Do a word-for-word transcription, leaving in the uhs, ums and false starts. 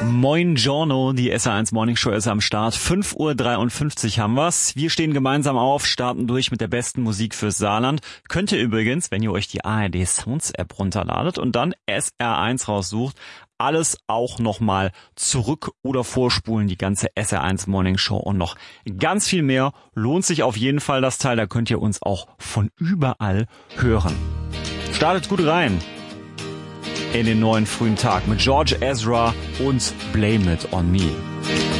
Moin Giorno, die S R eins Morning Show ist am Start. fünf Uhr dreiundfünfzig haben wir's. Wir stehen gemeinsam auf, starten durch mit der besten Musik fürs Saarland. Könnt ihr übrigens, wenn ihr euch die A R D Sounds App runterladet und dann S R eins raussucht, alles auch nochmal zurück oder vorspulen, die ganze S R eins Morning Show und noch ganz viel mehr. Lohnt sich auf jeden Fall das Teil, da könnt ihr uns auch von überall hören. Startet gut rein in den neuen frühen Tag mit George Ezra und Blame It On Me.